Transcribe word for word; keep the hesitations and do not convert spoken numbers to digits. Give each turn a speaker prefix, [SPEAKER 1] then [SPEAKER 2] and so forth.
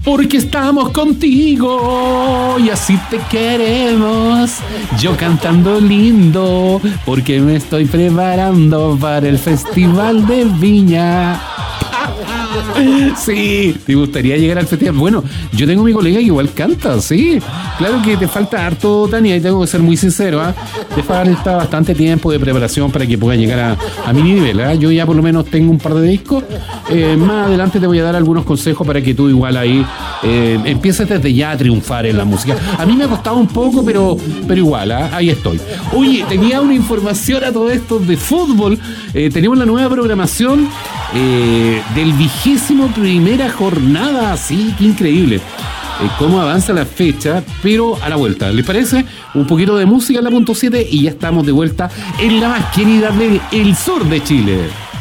[SPEAKER 1] Porque estamos contigo y así te queremos. Yo cantando lindo, porque me estoy preparando para el Festival de Viña. Sí, ¿te gustaría llegar al festival? Bueno, yo tengo mi colega que igual canta, sí. Claro que te falta harto, Tania, y tengo que ser muy sincero, ¿eh? Te falta bastante tiempo de preparación para que puedas llegar a, a mi nivel, ¿eh? Yo ya por lo menos tengo un par de discos. Eh, más adelante te voy a dar algunos consejos para que tú igual ahí eh, empieces desde ya a triunfar en la música. A mí me ha costado un poco, pero, pero igual, ¿eh? Ahí estoy. Oye, tenía una información a todo esto de fútbol. Eh, tenemos la nueva programación eh, del vigésimo primera jornada. Sí, qué increíble. Eh, cómo avanza la fecha, pero a la vuelta. ¿Les parece? Un poquito de música en la punto siete y ya estamos de vuelta en la más querida del sur de Chile.